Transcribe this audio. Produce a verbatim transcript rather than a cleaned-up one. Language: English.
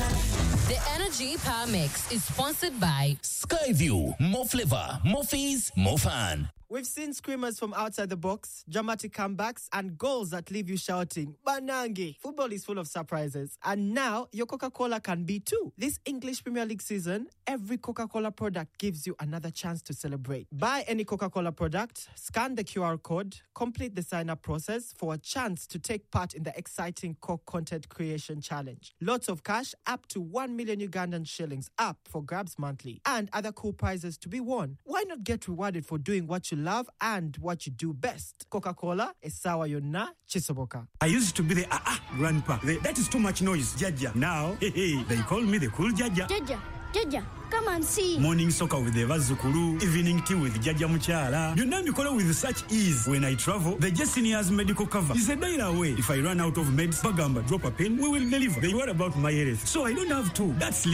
The Energy Power Mix is sponsored by Skyview. More flavor, more fees, more fun. We've seen screamers from outside the box, dramatic comebacks, and goals that leave you shouting, Banange! Football is full of surprises, and now your Coca-Cola can be too. This English Premier League season, every Coca-Cola product gives you another chance to celebrate. Buy any Coca-Cola product, scan the Q R code, complete the sign-up process for a chance to take part in the exciting Coke Content Creation Challenge. Lots of cash, up to one million Ugandan shillings up for grabs monthly, and other cool prizes to be won. Why not get rewarded for doing what you love and what you do best? Coca-Cola is sawa yonna chisoboka. I used to be the ah ah grandpa. The, that is too much noise, Jaja. Now, hey, hey, they call me the cool Jaja. Jaja, Jaja, come and see. Morning soccer with the Vazukuru, evening tea with Jaja Muchala. You know me call with such ease. When I travel, the Jessinia's medical cover is a day away. If I run out of meds, Bagamba, drop a pin, we will deliver. They worry about my health, so I don't have to. That's